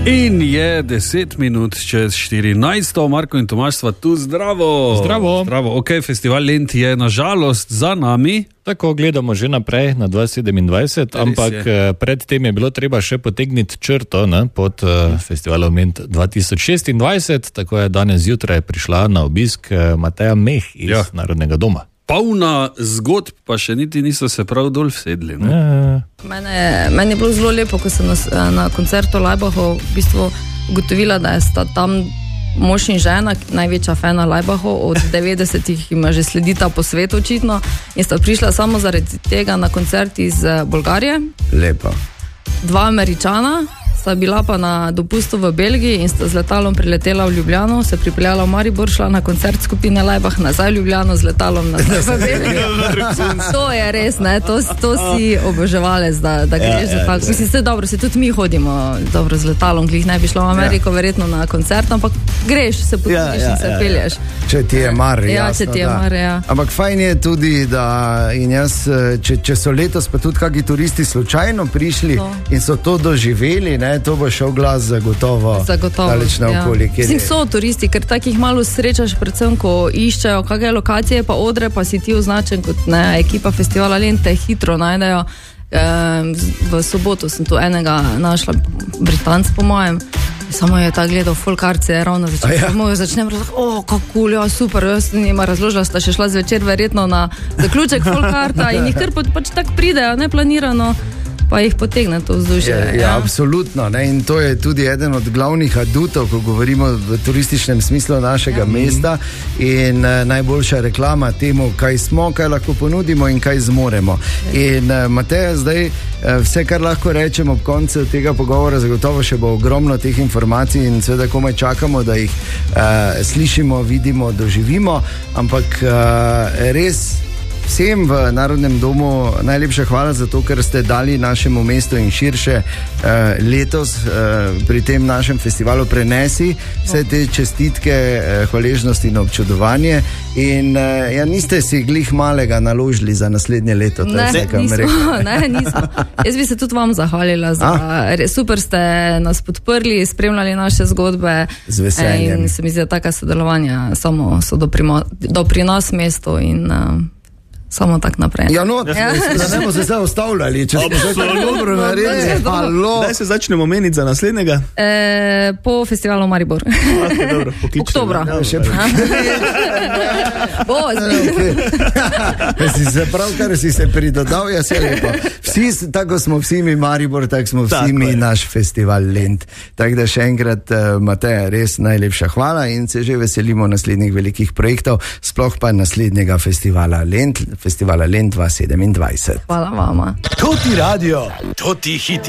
In je 10 minut čez 14. Marko in Tomaž sva tu, zdravo. Zdravo. Ok, festival Lent je nažalost za nami. Tako gledamo že naprej na 2027, ampak predtem je bilo treba še potegniti črto pod festivalom Lent 2026, tako je danes zjutraj prišla na obisk Mateja Meh iz Narodnega doma. Polna zgodb, pa še niti niso se prav dol vsedli. Meni je bilo zelo lepo, ko sem na koncertu Laibachov v bistvu ugotovila, da sta tam mož in žena, največja fana Laibachov, od 90-ih ima že sledita po svetu očitno, in sta prišla samo zaradi tega na koncert iz Bolgarije. Lepo. 2 Američana sta bila pa na dopustu v Belgiji in sta z letalom priletela v Ljubljano, se pripeljala v Maribor, šla na koncert skupine Laibach, nazaj v Ljubljano z letalom nazaj v Belgijo. To je res, ne, to si oboževalec, da greš za tako. Mislim, se dobro, se tudi mi hodimo dobro z letalom, glih ne bi šlo v Ameriko verjetno na koncert, ampak greš, se potiš in se pelješ. Če ti je mar, jasno, če ti je mar, Ampak fajn je tudi, da in jaz, če so letos pa tudi kakšni turisti slučajno prišli in so to doživeli, ne, to bo šel glas zagotovo daleč naokoli. Mislim, so turisti, ker takih malo srečaš, predvsem, ko iščejo kakšne lokacije, pa odre, pa si ti označen kot ekipa festivala Lent, te hitro najdejo. V soboto sem tu enega našla, Britanc po mojem, samo je ta gledal folkarce, ravno začnem razložiti, kako cool, super, jaz njima razložila, sta še šla zvečer verjetno na zaključek folkarta in jih kar pač tak pridejo, neplanirano, pa jih potegne to vzdušje. Ja, absolutno. Ne? In to je tudi eden od glavnih adutov, ko govorimo v turističnem smislu našega mesta in najboljša reklama temu, kaj smo, kaj lahko ponudimo in kaj zmoremo. In Mateja, zdaj vse, kar lahko rečemo ob koncu tega pogovora, zagotovo še bo ogromno teh informacij in seveda komaj čakamo, da jih slišimo, vidimo, doživimo, ampak res vsem v Narodnem domu najlepša hvala za to, ker ste dali našemu mestu in širše letos pri tem našem festivalu prenesi vse te čestitke, hvaležnosti in občudovanje in niste si glih malega naložili za naslednje leto. Nismo. Jaz bi se tudi vam zahvalila super ste nas podprli, spremljali naše zgodbe z veseljem. In se mi zdi, da taka sodelovanja samo so doprinos mestu in samo tak naprej. Da ne bomo se zdaj ostavljali, če smo se tako dobro naredili. Daj se začnemo meniti za naslednjega. Po festivalu Maribor. Dobro, oktobra. Si se pravkar si se pridodal, jaz je lepo. Tako smo vsi mi Maribor, tako smo vsi mi naš festival Lent. Tako da še enkrat, Mateja, res najlepša hvala in se že veselimo naslednjih velikih projektov, sploh pa naslednjega festivala Lent 2027. Hvala vama. To ti radio, to ti hit.